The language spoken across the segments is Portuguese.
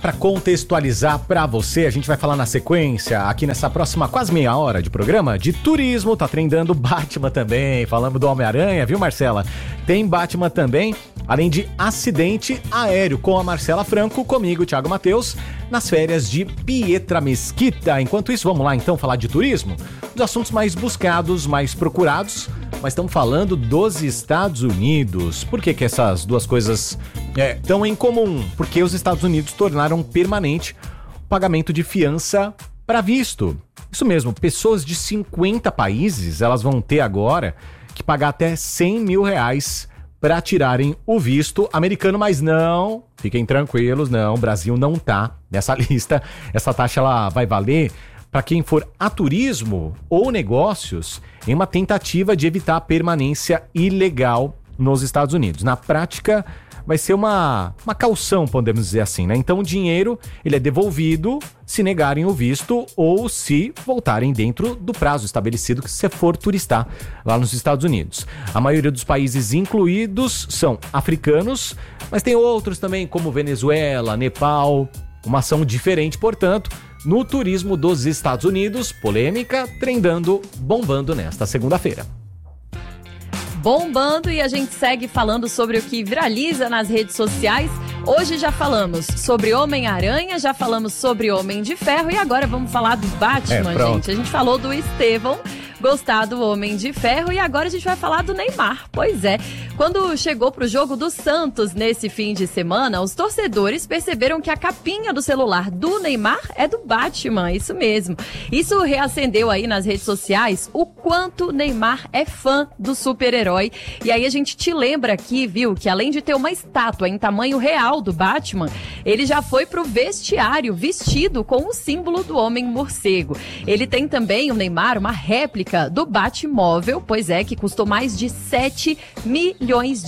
Para contextualizar para você, a gente vai falar na sequência, aqui nessa próxima quase meia hora de programa, de turismo. Tá trendando Batman também, falamos do Homem-Aranha, viu, Marcela? Tem Batman também, além de acidente aéreo com a Marcela Franco, comigo, Thiago Matheus, nas férias de Pietra Mesquita. Enquanto isso, vamos lá então falar de turismo? Os assuntos mais buscados, mais procurados, mas estamos falando dos Estados Unidos. Por que essas duas coisas estão em comum? Porque os Estados Unidos tornaram permanente o pagamento de fiança para visto. Isso mesmo, pessoas de 50 países, elas vão ter agora que pagar até R$100 mil para tirarem o visto americano, mas não, fiquem tranquilos, não, o Brasil não tá nessa lista. Essa taxa ela vai valer para quem for a turismo ou negócios em uma tentativa de evitar a permanência ilegal nos Estados Unidos. Na prática, vai ser uma caução, podemos dizer assim, né? Então o dinheiro ele é devolvido se negarem o visto ou se voltarem dentro do prazo estabelecido que você for turistar lá nos Estados Unidos. A maioria dos países incluídos são africanos, mas tem outros também como Venezuela, Nepal, uma ação diferente, portanto, no turismo dos Estados Unidos, polêmica, trendando, bombando nesta segunda-feira. Bombando, e a gente segue falando sobre o que viraliza nas redes sociais. Hoje já falamos sobre Homem-Aranha, já falamos sobre Homem de Ferro e agora vamos falar do Batman, gente. A gente falou do Estevão gostar do Homem de Ferro e agora a gente vai falar do Neymar. Pois é, quando chegou pro jogo do Santos nesse fim de semana, os torcedores perceberam que a capinha do celular do Neymar é do Batman, isso mesmo. Isso reacendeu aí nas redes sociais o quanto Neymar é fã do super-herói. E aí a gente te lembra aqui, viu, que além de ter uma estátua em tamanho real do Batman, ele já foi pro vestiário vestido com o símbolo do Homem-Morcego. Ele tem também, o Neymar, uma réplica do Batmóvel, pois é, que custou mais de R$7 milhões.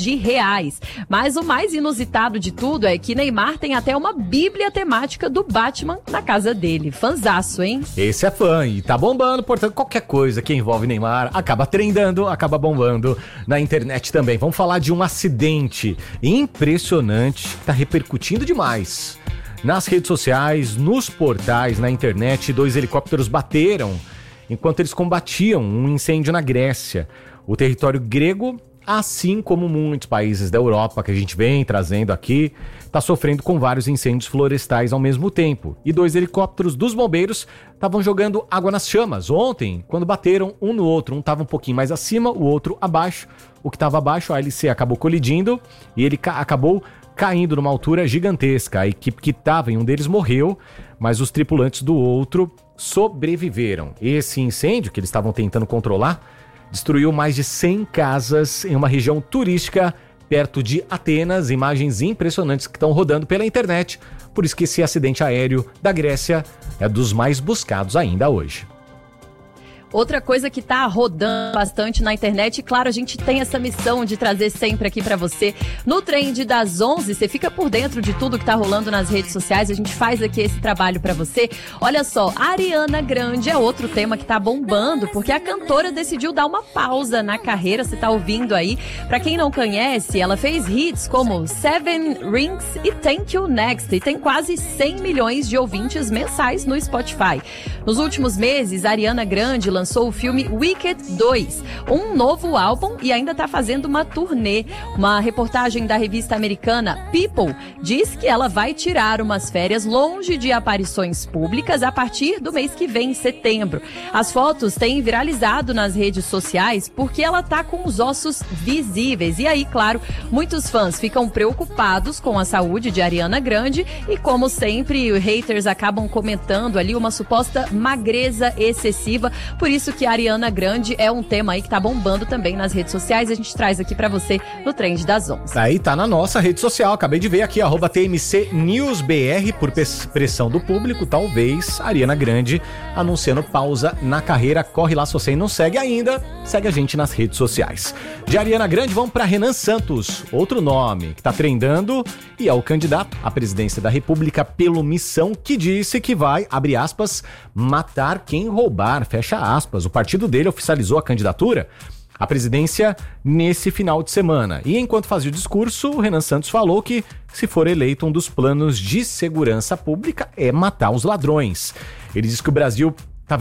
Mas o mais inusitado de tudo é que Neymar tem até uma bíblia temática do Batman na casa dele. Fanzaço, hein? Esse é fã e tá bombando, portanto qualquer coisa que envolve Neymar acaba trendando, acaba bombando na internet também. Vamos falar de um acidente impressionante que tá repercutindo demais. Nas redes sociais, nos portais, na internet, 2 helicópteros bateram enquanto eles combatiam um incêndio na Grécia. O território grego, assim como muitos países da Europa que a gente vem trazendo aqui, está sofrendo com vários incêndios florestais ao mesmo tempo. E 2 helicópteros dos bombeiros estavam jogando água nas chamas. Ontem, quando bateram um no outro, um estava um pouquinho mais acima, o outro abaixo. O que estava abaixo, a hélice acabou colidindo e ele acabou caindo numa altura gigantesca. A equipe que estava em um deles morreu, mas os tripulantes do outro sobreviveram. Esse incêndio que eles estavam tentando controlar destruiu mais de 100 casas em uma região turística perto de Atenas. Imagens impressionantes que estão rodando pela internet. Por isso que esse acidente aéreo da Grécia é dos mais buscados ainda hoje. Outra coisa que tá rodando bastante na internet, e claro, a gente tem essa missão de trazer sempre aqui pra você. No Trend das 11, você fica por dentro de tudo que tá rolando nas redes sociais, a gente faz aqui esse trabalho pra você. Olha só, a Ariana Grande é outro tema que tá bombando, porque a cantora decidiu dar uma pausa na carreira, você tá ouvindo aí. Pra quem não conhece, ela fez hits como Seven Rings e Thank You Next, e tem quase 100 milhões de ouvintes mensais no Spotify. Nos últimos meses, a Ariana Grande lançou o filme Wicked 2, um novo álbum e ainda está fazendo uma turnê. Uma reportagem da revista americana People diz que ela vai tirar umas férias longe de aparições públicas a partir do mês que vem, em setembro. As fotos têm viralizado nas redes sociais porque ela está com os ossos visíveis. E aí, claro, muitos fãs ficam preocupados com a saúde de Ariana Grande e, como sempre, os haters acabam comentando ali uma suposta magreza excessiva. Por isso que a Ariana Grande é um tema aí que tá bombando também nas redes sociais. A gente traz aqui pra você no Trend das 11. Aí tá na nossa rede social, acabei de ver aqui, @TMCNewsBR, por pressão do público, talvez a Ariana Grande anunciando pausa na carreira. Corre lá se você não segue ainda, segue a gente nas redes sociais. De Ariana Grande, vamos pra Renan Santos, outro nome que tá trendando e é o candidato à presidência da República pelo Missão, que disse que vai, abre aspas, matar quem roubar, fecha aspas. O partido dele oficializou a candidatura a presidência nesse final de semana. E enquanto fazia o discurso, o Renan Santos falou que, se for eleito, um dos planos de segurança pública é matar os ladrões. Ele diz que o Brasil